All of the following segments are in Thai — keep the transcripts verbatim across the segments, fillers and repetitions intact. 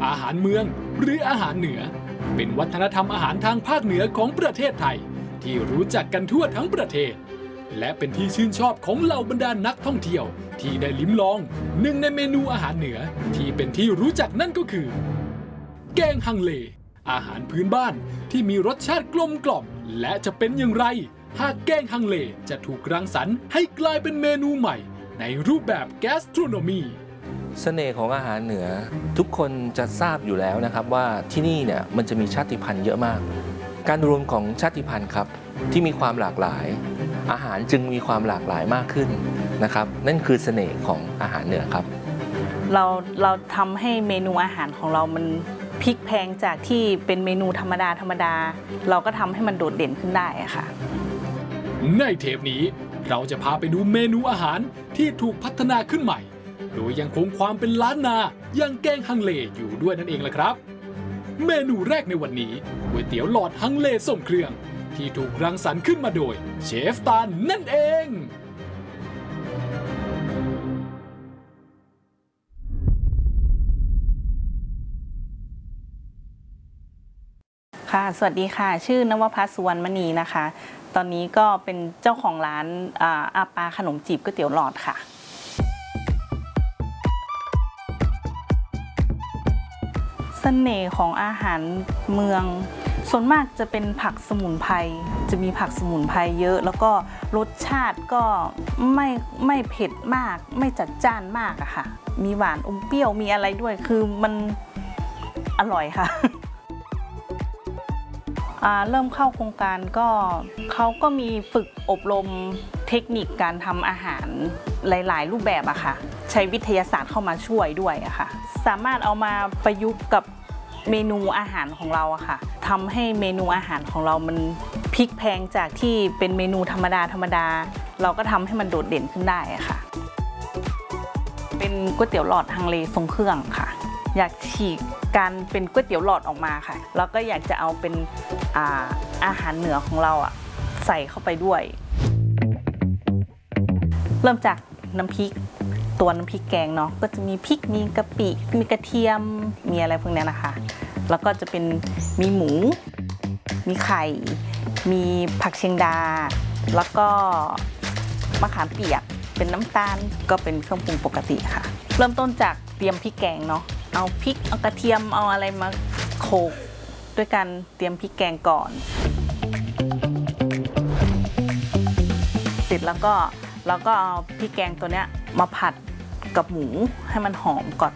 อาหารเมืองหรืออาหารเหนือเป็นวัฒนธรรมอาหารทางภาคเหนือของประเทศไทยที่รู้จักกันทั่วทั้งประเทศและเป็นที่ชื่นชอบของเหล่าบรรดานักท่องเที่ยวที่ได้ลิ้มลองหนึ่งในเมนูอาหารเหนือที่เป็นที่รู้จักนั่นก็คือแกงฮังเลอาหารพื้นบ้านที่มีรสชาติกลมกล่อมและจะเป็นอย่างไรหากแกงฮังเลจะถูกรังสรรค์ให้กลายเป็นเมนูใหม่ในรูปแบบแกสโทรโนมีเสน่ห์ของอาหารเหนือทุกคนจะทราบอยู่แล้วนะครับว่าที่นี่เนี่ยมันจะมีชาติพันธุ์เยอะมากการรวมของชาติพันธุ์ครับที่มีความหลากหลายอาหารจึงมีความหลากหลายมากขึ้นนะครับนั่นคือเสน่ห์ของอาหารเหนือครับเราเราทำให้เมนูอาหารของเรามันพลิกแพลงจากที่เป็นเมนูธรรมดาธรรมดาเราก็ทำให้มันโดดเด่นขึ้นได้ค่ะในเทปนี้เราจะพาไปดูเมนูอาหารที่ถูกพัฒนาขึ้นใหม่โดยยังคงความเป็นล้านนาอย่างแกงฮังเลอยู่ด้วยนั่นเองล่ะครับเมนูแรกในวันนี้ก๋วยเตี๋ยวหลอดฮังเลส่งเครื่องที่ถูกรังสรรค์ขึ้นมาโดยเชฟตาลนั่นเองค่ะสวัสดีค่ะชื่อนวภัส สุวรรณมณีนะคะตอนนี้ก็เป็นเจ้าของร้านอาปาขนมจีบก๋วยเตี๋ยวหลอดค่ะเสน่ห์ของอาหารเมืองส่วนมากจะเป็นผักสมุนไพรจะมีผักสมุนไพรเยอะแล้วก็รสชาติก็ไม่ไม่เผ็ดมากไม่จัดจ้านมากอะค่ะมีหวานอมเปรี้ยวมีอะไรด้วยคือมันอร่อยค่ะเริ่มเข้าโครงการก็เขาก็มีฝึกอบรมเทคนิคการทำอาหารหลายๆรูปแบบอะค่ะใช้วิทยาศาสตร์เข้ามาช่วยด้วยอะค่ะสามารถเอามาประยุกต์กับเมนูอาหารของเราอะค่ะทำให้เมนูอาหารของเรามันพลิกแพลงจากที่เป็นเมนูธรรมดาธรรมดาเราก็ทำให้มันโดดเด่นขึ้นได้อะค่ะเป็นก๋วยเตี๋ยวหลอดฮังเลทรงเครื่องค่ะอยากฉีกการเป็นก๋วยเตี๋ยวหลอดออกมาค่ะแล้วก็อยากจะเอาเป็น อา, อาหารเหนือของเราอ่ะใส่เข้าไปด้วยเริ่มจากน้ำพริกตัวน้ำพริกแกงเนาะก็จะมีพริกมีกะปิมีกระเทียมมีอะไรพวกนี้นะคะแล้วก็จะเป็นมีหมูมีไข่มีผักเชียงดาแล้วก็มะขามเปียกเป็นน้ำตาลก็เป็นเครื่องปรุงปกติค่ะเริ่มต้นจากเตรียมพริกแกงเนาะเอาพริกเอากระเทียมเอาอะไรมาโขลกด้วยการเตรียมพริกแกงก่อนเสร็จแล้วก็เราก็เอาพริกแกงตัวเนี้ยมาผัดกับหมูให้มันหอมก่อน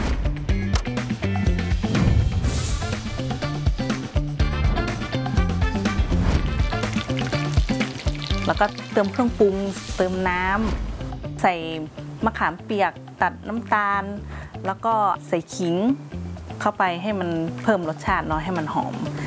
แล้วก็เติมเครื่องปรุงเติมน้ำใส่มะขามเปียกตัดน้ำตาลแล้วก็ใส่ขิงเข้าไปให้มันเพิ่มรสชาติเนาะให้มันหอม